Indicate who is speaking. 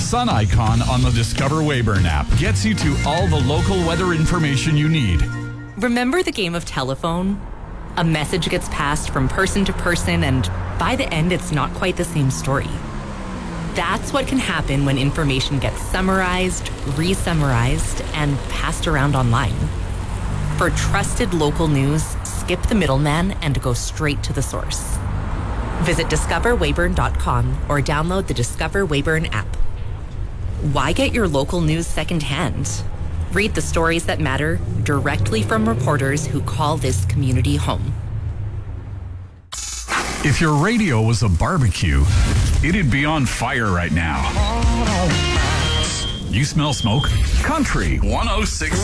Speaker 1: sun icon on the Discover Weyburn app gets you to all the local weather information you need.
Speaker 2: Remember the game of telephone? A message gets passed from person to person, and by the end, it's not quite the same story. That's what can happen when information gets summarized, re-summarized, and passed around online. For trusted local news, skip the middleman and go straight to the source. Visit discoverweyburn.com or download the Discover Weyburn app. Why get your local news secondhand? Read the stories that matter directly from reporters who call this community home.
Speaker 1: If your radio was a barbecue, it'd be on fire right now. You smell smoke? Country 106.